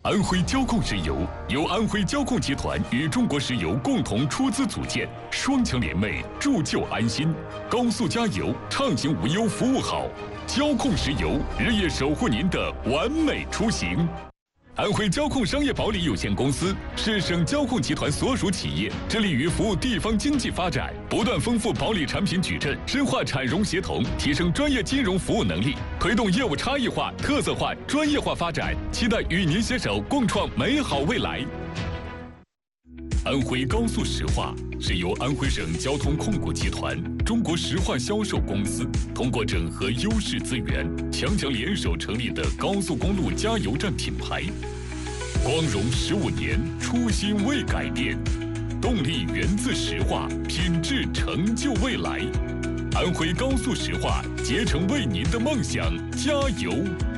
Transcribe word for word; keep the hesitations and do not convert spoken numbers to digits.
安徽交控石油由安徽交控集团与中国石油共同出资组建，双强联袂，铸就安心。高速加油，畅行无忧，服务好。交控石油日夜守护您的完美出行。安徽交控商业保理有限公司是省交控集团所属企业，致力于服务地方经济发展，不断丰富保理产品矩阵，深化产融协同，提升专业金融服务能力，推动业务差异化、特色化、专业化发展，期待与您携手共创美好未来。安徽高速石化是由安徽省交通控股集团、中国石化销售公司通过整合优势资源，强强联手成立的高速公路加油站品牌。光荣十五年，初心未改变，动力源自石化，品质成就未来。安徽高速石化，竭诚为您的梦想加油。